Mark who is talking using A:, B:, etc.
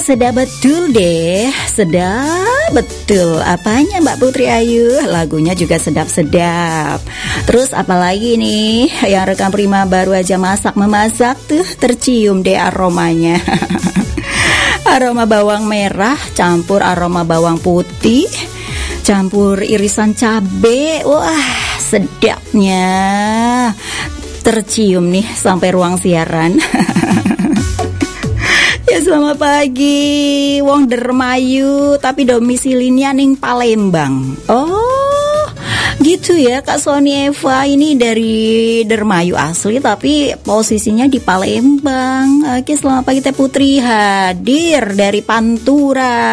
A: sedap betul deh. Sedap betul. Apanya Mbak Putri Ayu? Lagunya juga sedap-sedap. Terus apalagi nih yang rekam Prima baru aja memasak tuh tercium deh aromanya. Aroma bawang merah campur aroma bawang putih campur irisan cabe. Wah, sedapnya. Tercium nih sampai ruang siaran. Ya, selamat pagi. Wong Dermayu tapi domisilinya ning Palembang. Oh, gitu ya Kak Sony Eva, ini dari Dermayu asli tapi posisinya di Palembang. Oke, selamat pagi Teh Putri hadir dari Pantura.